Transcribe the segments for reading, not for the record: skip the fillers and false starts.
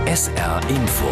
SR Info.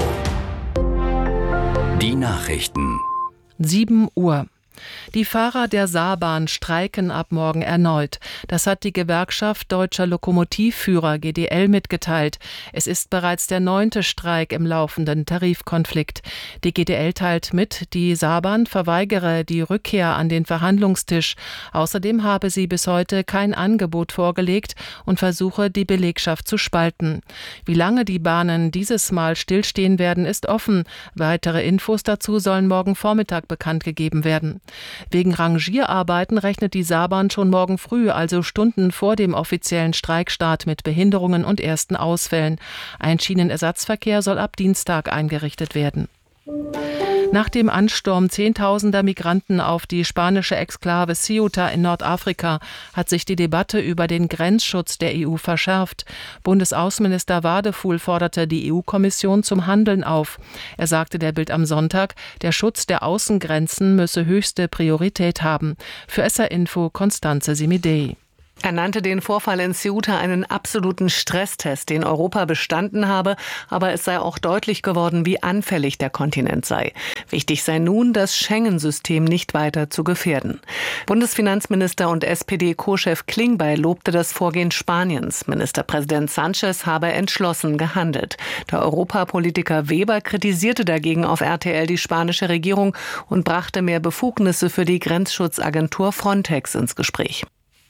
Die Nachrichten. 7 Uhr. Die Fahrer der Saarbahn streiken ab morgen erneut. Das hat die Gewerkschaft Deutscher Lokomotivführer GDL mitgeteilt. Es ist bereits der 9. Streik im laufenden Tarifkonflikt. Die GDL teilt mit, die Saarbahn verweigere die Rückkehr an den Verhandlungstisch. Außerdem habe sie bis heute kein Angebot vorgelegt und versuche, die Belegschaft zu spalten. Wie lange die Bahnen dieses Mal stillstehen werden, ist offen. Weitere Infos dazu sollen morgen Vormittag bekannt gegeben werden. Wegen Rangierarbeiten rechnet die Saarbahn schon morgen früh, also Stunden vor dem offiziellen Streikstart, mit Behinderungen und ersten Ausfällen. Ein Schienenersatzverkehr soll ab Dienstag eingerichtet werden. Nach dem Ansturm zehntausender Migranten auf die spanische Exklave Ceuta in Nordafrika hat sich die Debatte über den Grenzschutz der EU verschärft. Bundesaußenminister Wadefuhl forderte die EU-Kommission zum Handeln auf. Er sagte der Bild am Sonntag, der Schutz der Außengrenzen müsse höchste Priorität haben. Für SR Info Constanze Simidei. Er nannte den Vorfall in Ceuta einen absoluten Stresstest, den Europa bestanden habe, aber es sei auch deutlich geworden, wie anfällig der Kontinent sei. Wichtig sei nun, das Schengen-System nicht weiter zu gefährden. Bundesfinanzminister und SPD-Co-Chef Klingbeil lobte das Vorgehen Spaniens. Ministerpräsident Sánchez habe entschlossen gehandelt. Der Europapolitiker Weber kritisierte dagegen auf RTL die spanische Regierung und brachte mehr Befugnisse für die Grenzschutzagentur Frontex ins Gespräch.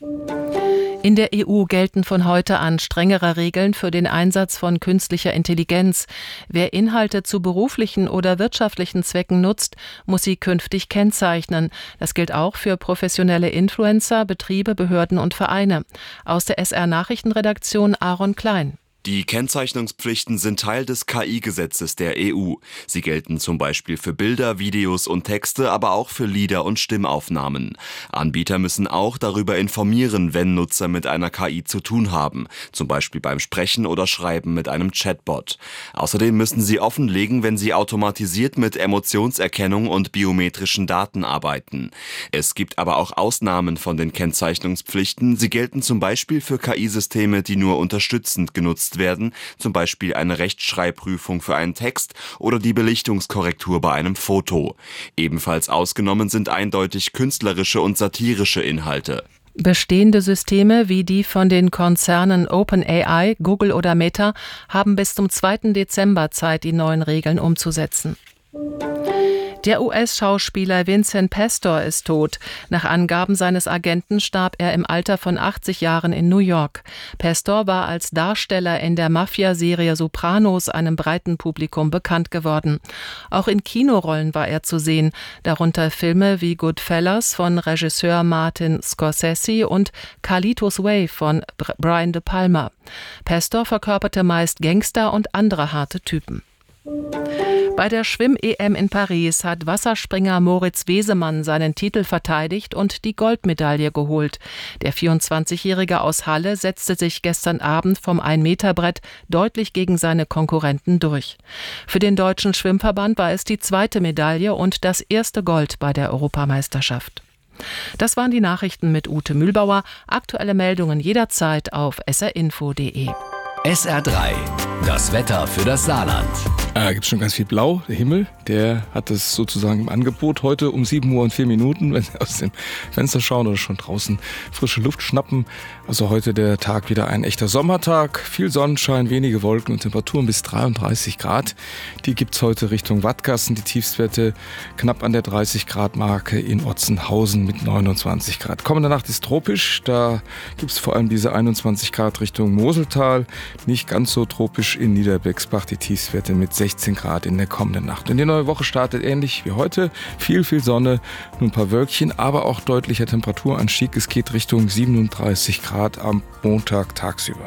In der EU gelten von heute an strengere Regeln für den Einsatz von künstlicher Intelligenz. Wer Inhalte zu beruflichen oder wirtschaftlichen Zwecken nutzt, muss sie künftig kennzeichnen. Das gilt auch für professionelle Influencer, Betriebe, Behörden und Vereine. Aus der SR-Nachrichtenredaktion Aaron Klein. Die Kennzeichnungspflichten sind Teil des KI-Gesetzes der EU. Sie gelten zum Beispiel für Bilder, Videos und Texte, aber auch für Lieder und Stimmaufnahmen. Anbieter müssen auch darüber informieren, wenn Nutzer mit einer KI zu tun haben, zum Beispiel beim Sprechen oder Schreiben mit einem Chatbot. Außerdem müssen sie offenlegen, wenn sie automatisiert mit Emotionserkennung und biometrischen Daten arbeiten. Es gibt aber auch Ausnahmen von den Kennzeichnungspflichten. Sie gelten zum Beispiel für KI-Systeme, die nur unterstützend genutzt werden, zum Beispiel eine Rechtschreibprüfung für einen Text oder die Belichtungskorrektur bei einem Foto. Ebenfalls ausgenommen sind eindeutig künstlerische und satirische Inhalte. Bestehende Systeme wie die von den Konzernen OpenAI, Google oder Meta haben bis zum 2. Dezember Zeit, die neuen Regeln umzusetzen. Der US-Schauspieler Vincent Pastor ist tot. Nach Angaben seines Agenten starb er im Alter von 80 Jahren in New York. Pastor war als Darsteller in der Mafia-Serie Sopranos einem breiten Publikum bekannt geworden. Auch in Kinorollen war er zu sehen, darunter Filme wie Goodfellas von Regisseur Martin Scorsese und Carlitos Way von Brian De Palma. Pastor verkörperte meist Gangster und andere harte Typen. Bei der Schwimm-EM in Paris hat Wasserspringer Moritz Wesemann seinen Titel verteidigt und die Goldmedaille geholt. Der 24-Jährige aus Halle setzte sich gestern Abend vom 1-Meter-Brett deutlich gegen seine Konkurrenten durch. Für den Deutschen Schwimmverband war es die 2. Medaille und das erste Gold bei der Europameisterschaft. Das waren die Nachrichten mit Ute Mühlbauer. Aktuelle Meldungen jederzeit auf srinfo.de. SR3, das Wetter für das Saarland. Gibt schon ganz viel Blau. Der Himmel, der hat es sozusagen im Angebot. Heute um 7 Uhr und 4 Minuten, wenn Sie aus dem Fenster schauen oder schon draußen frische Luft schnappen. Also heute der Tag wieder ein echter Sommertag. Viel Sonnenschein, wenige Wolken und Temperaturen bis 33 Grad. Die gibt's heute Richtung Wattgassen. Die Tiefstwerte knapp an der 30-Grad-Marke in Otzenhausen mit 29 Grad. Kommende Nacht ist tropisch. Da gibt's vor allem diese 21 Grad Richtung Moseltal. Nicht ganz so tropisch in Niederbexbach. Die Tiefstwerte mit 16 Grad in der kommenden Nacht. Und die neue Woche startet ähnlich wie heute. Viel Sonne, nur ein paar Wölkchen, aber auch deutlicher Temperaturanstieg. Es geht Richtung 37 Grad am Montag tagsüber.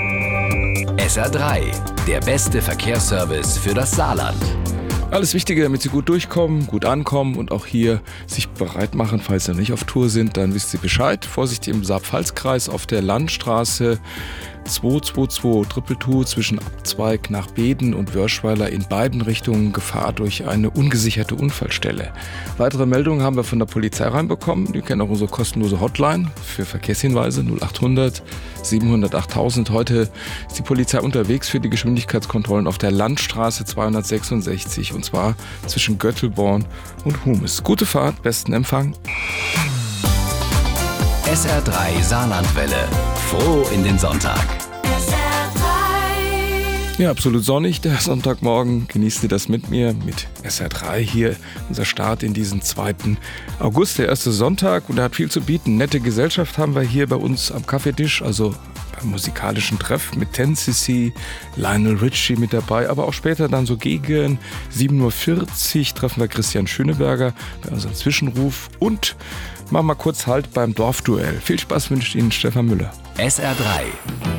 SR3, der beste Verkehrsservice für das Saarland. Alles Wichtige, damit Sie gut durchkommen, gut ankommen und auch hier sich bereit machen, falls Sie noch nicht auf Tour sind, dann wisst ihr Bescheid. Vorsicht im Saar-Pfalz-Kreis auf der Landstraße 222 222 zwischen Abzweig nach Beden und Wörschweiler in beiden Richtungen Gefahr durch eine ungesicherte Unfallstelle. Weitere Meldungen haben wir von der Polizei reinbekommen. Die kennen auch unsere kostenlose Hotline für Verkehrshinweise 0800 700 8000. Heute ist die Polizei unterwegs für die Geschwindigkeitskontrollen auf der Landstraße 266 und zwar zwischen Göttelborn und Humes. Gute Fahrt, besten Empfang. SR3 Saarlandwelle. Froh in den Sonntag. Ja, absolut sonnig, der Sonntagmorgen. Genießt ihr das mit mir, mit SR3 hier. Unser Start in diesen 2. August, der erste Sonntag. Und er hat viel zu bieten. Nette Gesellschaft haben wir hier bei uns am Kaffeetisch, also beim musikalischen Treff mit 10cc, Lionel Richie mit dabei. Aber auch später dann so gegen 7.40 Uhr treffen wir Christian Schöneberger bei unserem Zwischenruf. Und machen wir kurz Halt beim Dorfduell. Viel Spaß wünscht Ihnen Stefan Müller. SR3